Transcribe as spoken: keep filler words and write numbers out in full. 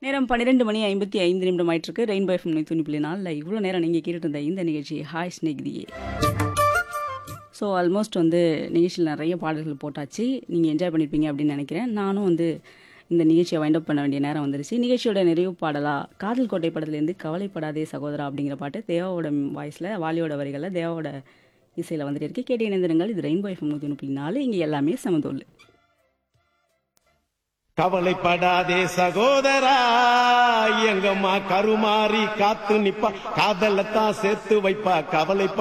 நேரம் பன்னிரண்டு மணி ஐம்பத்தி ஐந்து நிமிடம் ஆயிட்டிருக்கு. ரெயின்போ எஃப்எம் தொண்ணூறு புள்ளி நாலில் இவ்வளோ நேரம் நீங்கள் கேட்டுட்டு இருந்த இந்த நிகழ்ச்சி ஹாய் ஸ்நேகிதியே. ஸோ ஆல்மோஸ்ட் வந்து நிகழ்ச்சியில் நிறைய பாடல்கள் போட்டாச்சு. நீங்கள் என்ஜாய் பண்ணியிருப்பீங்க அப்படின்னு நினைக்கிறேன். நானும் வந்து இந்த நிகழ்ச்சியை வைண்ட் அப் பண்ண வேண்டிய நேரம் வந்துருச்சு. நிகழ்ச்சியோட நிறைவு பாடலாக காதல் கோட்டை படத்துலேருந்து கவலைப்படாதே சகோதரா அப்படிங்கிற பாட்டு தேவாவோட வாய்ஸில், வாலியோட வரிகளில், தேவாவோட இசையில் வந்துட்டு இருக்கு. கேட்டு இணைந்திருங்கள். இது ரெயின்போ எஃப்எம் தொண்ணூறு புள்ளி நாலு. இங்கே எல்லாமே சமதோல். கவலைப்படாதே சகோதரா, எங்கம்மா கருமாறி காத்து நிப்பா, காதலத்தான் சேர்த்து வைப்பா. கவலை